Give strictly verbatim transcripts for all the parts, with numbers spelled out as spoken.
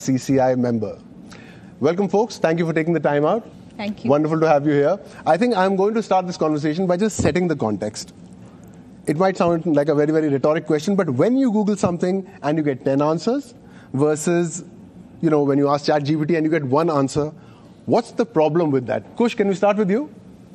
C C I member. Welcome, folks. Thank you for taking the time out. Thank you. Wonderful to have you here. I think I'm going to start this conversation by just setting the context. It might sound like a very, very rhetoric question, but when you Google something and you get ten answers versus, you know, when you ask ChatGPT and you get one answer, what's the problem with that? Kush, can we start with you?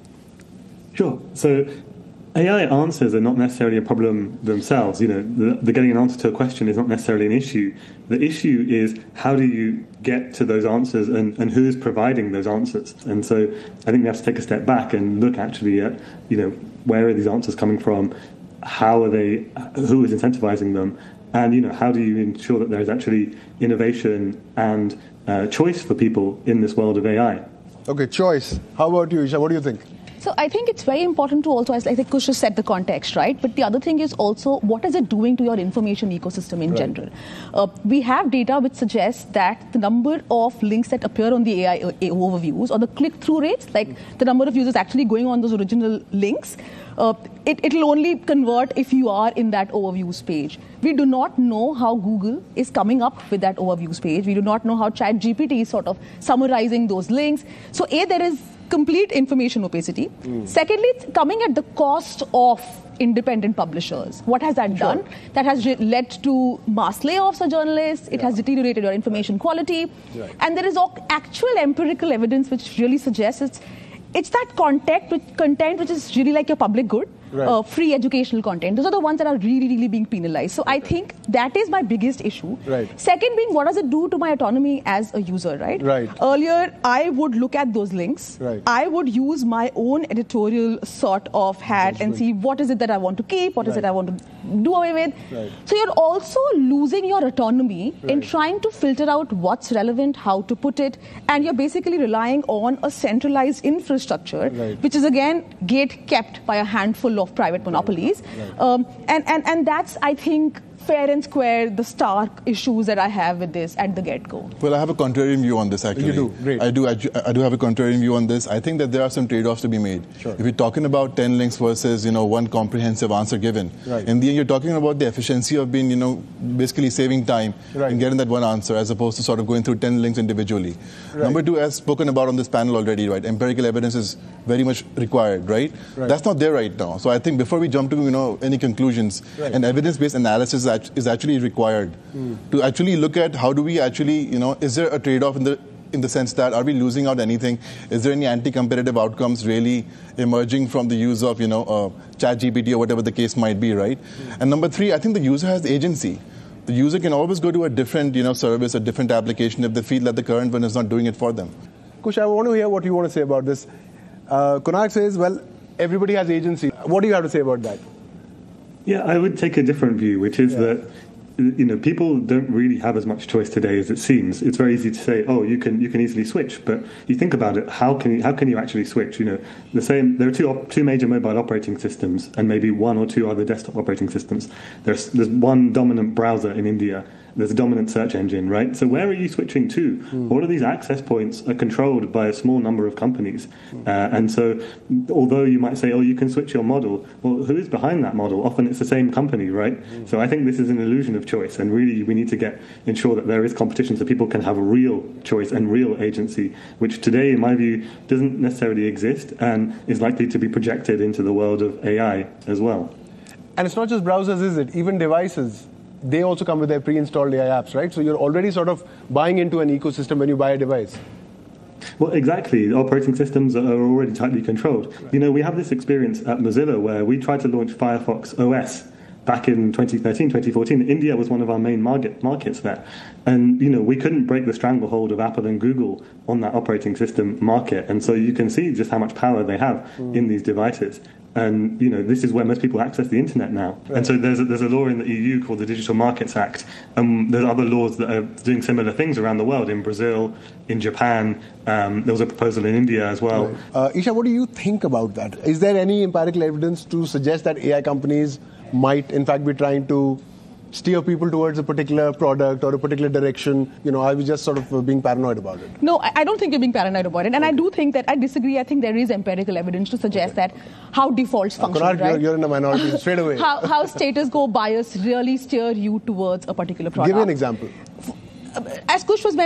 Sure. So A I answers are not necessarily a problem themselves. You know, the, the getting an answer to a question is not necessarily an issue. The issue is how do you get to those answers and, and who is providing those answers. And so I think we have to take a step back and look actually at, you know, where are these answers coming from? How are they, who is incentivizing them? And, you know, how do you ensure that there is actually innovation and uh, choice for people in this world of A I? Okay, choice. How about you, Isha? What do you think? So I think it's very important to also, as I think Kush has set the context, right? But the other thing is also, what is it doing to your information ecosystem in right. general? Uh, we have data which suggests that the number of links that appear on the A I overviews, or the click-through rates, like the number of users actually going on those original links, uh, it, it'll only convert if you are in that overviews page. We do not know how Google is coming up with that overviews page. We do not know how ChatGPT is sort of summarizing those links. So A, there is complete information opacity. Mm. Secondly, it's coming at the cost of independent publishers. What has that sure. done? That has led to mass layoffs of journalists. It yeah. has deteriorated your information quality. Right. And there is actual empirical evidence which really suggests it's, it's that content which, content which is really like your public good. Right. Uh, free educational content. Those are the ones that are really, really being penalized. So okay. I think that is my biggest issue. Right. Second being, what does it do to my autonomy as a user, right? Right. Earlier, I would look at those links. Right. I would use my own editorial sort of hat That's and right. see what is it that I want to keep, what right. is it I want to do away with. Right. So you're also losing your autonomy right. in trying to filter out what's relevant, how to put it, and you're basically relying on a centralized infrastructure, right. which is again gate kept by a handful of private monopolies. Right. Um, and, and, and that's, I think, fair and square the stark issues that I have with this at the get-go. Well, I have a contrarian view on this, actually. You do? Great. I do, I do have a contrarian view on this. I think that there are some trade-offs to be made. Sure. If you're talking about ten links versus, you know, one comprehensive answer given, right. in the end, you're talking about the efficiency of being, you know, basically saving time right. and getting that one answer as opposed to sort of going through ten links individually. Right. Number two, as spoken about on this panel already, right, empirical evidence is very much required, right? right? That's not there right now. So I think before we jump to, you know, any conclusions, right. an evidence-based analysis is actually required. Mm. To actually look at how do we actually, you know, is there a trade-off in the in the sense that are we losing out anything? Is there any anti-competitive outcomes really emerging from the use of, you know, uh, ChatGPT or whatever the case might be, right? Mm. And number three, I think the user has agency. The user can always go to a different, you know, service, a different application if they feel that the current one is not doing it for them. Kush, I want to hear what you want to say about this. Uh, Konark says, well, everybody has agency. What do you have to say about that? Yeah, I would take a different view, which is yeah. that, you know, people don't really have as much choice today as it seems. It's very easy to say, oh, you can you can easily switch, but you think about it, how can you, how can you actually switch? You know, the same. There are two op- two major mobile operating systems, and maybe one or two other desktop operating systems. There's there's one dominant browser in India. There's a dominant search engine, right? So where are you switching to? Mm. All of these access points are controlled by a small number of companies. Mm. Uh, and so although you might say, oh, you can switch your model, well, who is behind that model? Often it's the same company, right? Mm. So I think this is an illusion of choice. And really, we need to get ensure that there is competition so people can have a real choice and real agency, which today, in my view, doesn't necessarily exist and is likely to be projected into the world of A I as well. And it's not just browsers, is it? Even devices. They also come with their pre-installed A I apps, right? So you're already sort of buying into an ecosystem when you buy a device. Well, exactly. The operating systems are already tightly controlled. Right. You know, we have this experience at Mozilla where we tried to launch Firefox O S back in twenty thirteen, twenty fourteen. India was one of our main market, markets there. And, you know, we couldn't break the stranglehold of Apple and Google on that operating system market. And so you can see just how much power they have mm. in these devices. And, you know, this is where most people access the internet now. Right. And so there's a, there's a law in the E U called the Digital Markets Act. And there's other laws that are doing similar things around the world, in Brazil, in Japan. Um, there was a proposal in India as well. Right. Uh, Isha, what do you think about that? Is there any empirical evidence to suggest that A I companies might, in fact, be trying to steer people towards a particular product or a particular direction? You know, I was just sort of being paranoid about it. No, I don't think you're being paranoid about it. And okay. I do think that, I disagree, I think there is empirical evidence to suggest okay. that how defaults function, uh, Konark, right? You're, you're in a minority straight away. how, how status quo bias really steer you towards a particular product. Give me an example. as Kush was mentioning,